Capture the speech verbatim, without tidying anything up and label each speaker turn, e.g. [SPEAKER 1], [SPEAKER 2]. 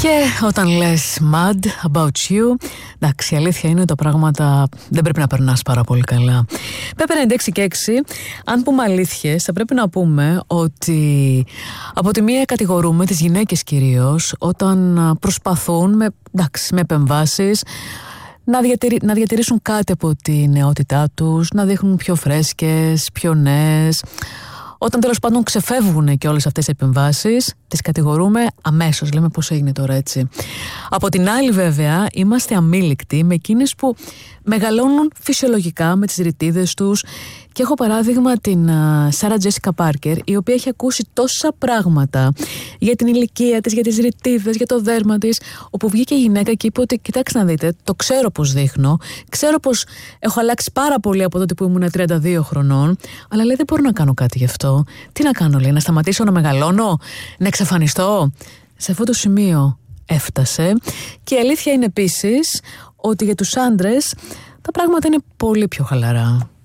[SPEAKER 1] Και όταν λες mad about you, εντάξει, η αλήθεια είναι ότι τα πράγματα δεν πρέπει να περνάς πάρα πολύ καλά. Πέπε ενενήντα έξι και έξι, αν πούμε αλήθειες, θα πρέπει να πούμε ότι από τη μία κατηγορούμε τις γυναίκες κυρίως όταν προσπαθούν με, εντάξει, με επεμβάσεις να, διατηρη, να διατηρήσουν κάτι από τη νεότητά τους, να δείχνουν πιο φρέσκες, πιο νέες. Όταν τέλος πάντων ξεφεύγουν και όλες αυτές οι επεμβάσεις, τις κατηγορούμε αμέσως. Λέμε πώς έγινε τώρα έτσι. Από την άλλη, βέβαια, είμαστε αμήλικτοι με εκείνες που μεγαλώνουν φυσιολογικά με τις ρητίδες τους. Και έχω παράδειγμα την Σάρα Τζέσικα Πάρκερ, η οποία έχει ακούσει τόσα πράγματα για την ηλικία της, για τις ρητίδες, για το δέρμα της, όπου βγήκε η γυναίκα και είπε ότι κοιτάξτε να δείτε, το ξέρω πως δείχνω, ξέρω πως έχω αλλάξει πάρα πολύ από τότε που ήμουν τριάντα δύο χρονών, αλλά λέει δεν μπορώ να κάνω κάτι γι' αυτό. Τι να κάνω, λέει, να σταματήσω να μεγαλώνω, να εξαφανιστώ. Σε αυτό το σημείο έφτασε. Και η αλήθεια είναι επίσης ότι για τους άντρες τα πράγματα είναι πολύ πιο χαλαρά.